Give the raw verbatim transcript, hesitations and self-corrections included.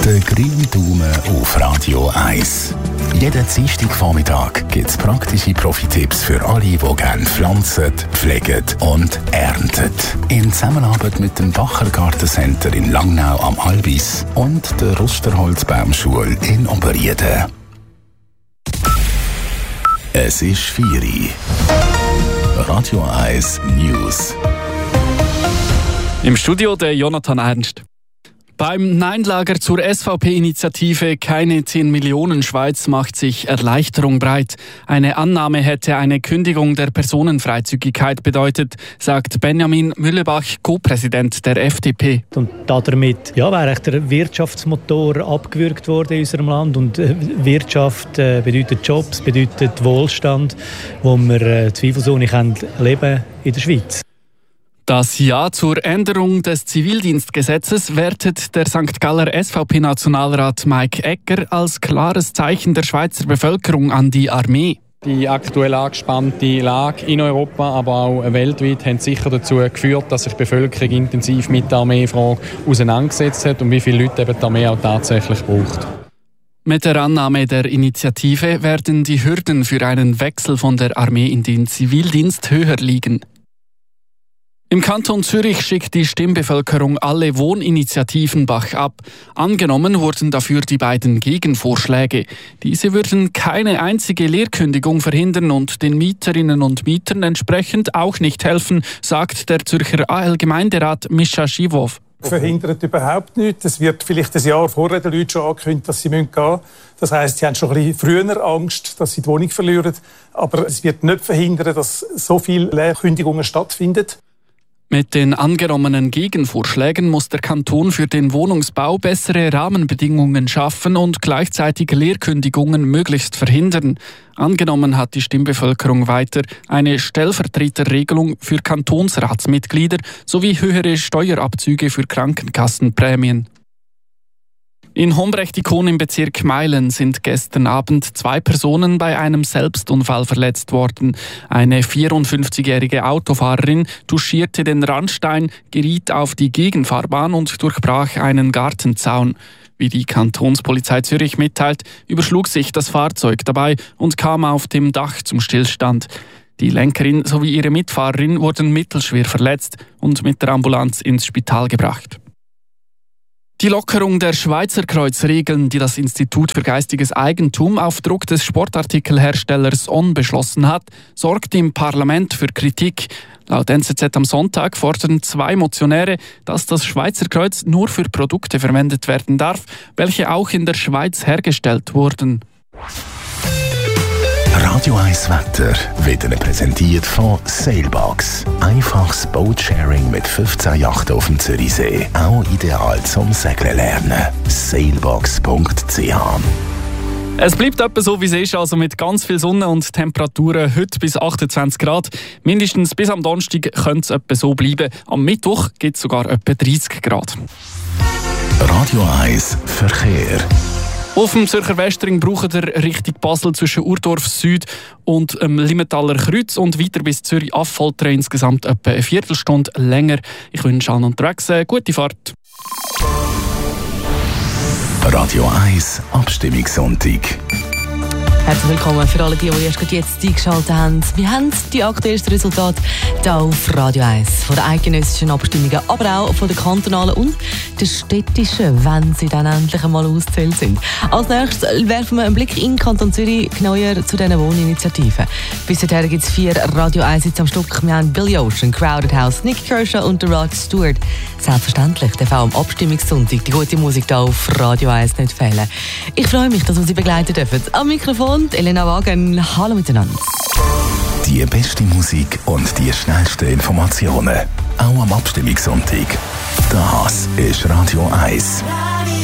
Der grüne Daumen auf Radio eins. Jeden Dienstagvormittag gibt es praktische Profi-Tipps für alle, die gerne pflanzen, pflegen und ernten. In Zusammenarbeit mit dem Bacher Gartencenter in Langnau am Albis und der Rusterholzbaumschule in Oberrieden. Es ist vier Uhr. Radio eins News. Im Studio der Jonathan Ernst. Beim Nein-Lager zur S V P-Initiative Keine zehn Millionen Schweiz macht sich Erleichterung breit. Eine Annahme hätte eine Kündigung der Personenfreizügigkeit bedeutet, sagt Benjamin Müllebach, Co-Präsident der F D P. Und damit ja, wäre der Wirtschaftsmotor abgewürgt worden in unserem Land. Und Wirtschaft äh, bedeutet Jobs, bedeutet Wohlstand, wo wir äh, zweifelsohne leben in der Schweiz. Das Ja zur Änderung des Zivildienstgesetzes wertet der Sankt Galler S V P-Nationalrat Mike Egger als klares Zeichen der Schweizer Bevölkerung an die Armee. Die aktuell angespannte Lage in Europa, aber auch weltweit, haben sicher dazu geführt, dass sich die Bevölkerung intensiv mit der Armeefrage auseinandergesetzt hat und wie viele Leute eben die Armee auch tatsächlich braucht. Mit der Annahme der Initiative werden die Hürden für einen Wechsel von der Armee in den Zivildienst höher liegen. Im Kanton Zürich schickt die Stimmbevölkerung alle Wohninitiativen bachab. Angenommen wurden dafür die beiden Gegenvorschläge. Diese würden keine einzige Leerkündigung verhindern und den Mieterinnen und Mietern entsprechend auch nicht helfen, sagt der Zürcher A L-Gemeinderat Mischa Schiwow. Verhindert überhaupt nichts. Es wird vielleicht ein Jahr vorher den Leuten schon angekündigt, dass sie gehen müssen. Das heisst, sie haben schon ein bisschen früher Angst, dass sie die Wohnung verlieren. Aber es wird nicht verhindern, dass so viele Leerkündigungen stattfinden. Mit den angenommenen Gegenvorschlägen muss der Kanton für den Wohnungsbau bessere Rahmenbedingungen schaffen und gleichzeitig Leerkündigungen möglichst verhindern. Angenommen hat die Stimmbevölkerung weiter eine Stellvertreterregelung für Kantonsratsmitglieder sowie höhere Steuerabzüge für Krankenkassenprämien. In Hombrechtikon im Bezirk Meilen sind gestern Abend zwei Personen bei einem Selbstunfall verletzt worden. Eine vierundfünfzigjährige Autofahrerin touchierte den Randstein, geriet auf die Gegenfahrbahn und durchbrach einen Gartenzaun. Wie die Kantonspolizei Zürich mitteilt, überschlug sich das Fahrzeug dabei und kam auf dem Dach zum Stillstand. Die Lenkerin sowie ihre Mitfahrerin wurden mittelschwer verletzt und mit der Ambulanz ins Spital gebracht. Die Lockerung der Schweizer Kreuzregeln, die das Institut für geistiges Eigentum auf Druck des Sportartikelherstellers On beschlossen hat, sorgt im Parlament für Kritik. Laut N Z Z am Sonntag fordern zwei Motionäre, dass das Schweizer Kreuz nur für Produkte verwendet werden darf, welche auch in der Schweiz hergestellt wurden. Radio eins Wetter wird Ihnen präsentiert von Sailbox. Einfaches Boatsharing mit fünfzehn Yachten auf dem Zürichsee. Auch ideal zum Segeln lernen. sailbox punkt c h. Es bleibt etwa so, wie es ist, also mit ganz viel Sonne und Temperaturen heute bis achtundzwanzig Grad. Mindestens bis am Donnerstag könnte es etwa so bleiben. Am Mittwoch gibt es sogar etwa dreißig Grad. Radio eins Verkehr. Auf dem Zürcher Westring braucht ihr Richtung Basel zwischen Urdorf Süd und dem Limmetaler Kreuz und weiter bis Zürich-Affolter insgesamt etwa eine Viertelstunde länger. Ich wünsche allen unterwegs eine gute Fahrt. Radio eins Abstimmungssonntag. Herzlich willkommen für alle, die, die erst jetzt eingeschaltet haben. Wir haben die aktuellsten Resultate hier auf Radio eins. Von den eidgenössischen Abstimmungen, aber auch von den kantonalen und den städtischen, wenn sie dann endlich einmal ausgezählt sind. Als nächstes werfen wir einen Blick in Kanton Zürich, genauer zu diesen Wohninitiativen. Bis dahin gibt es vier Radio eins Sitze am Stück. Wir haben Billy Ocean, Crowded House, Nick Kershaw und Rod Stewart. Selbstverständlich darf auch am Abstimmungssonntag die gute Musik hier auf Radio eins nicht fehlen. Ich freue mich, dass wir Sie begleiten dürfen. Am Mikrofon Elena Wagen. Hallo miteinander. Die beste Musik und die schnellsten Informationen. Auch am Abstimmungssonntag. Das ist Radio eins.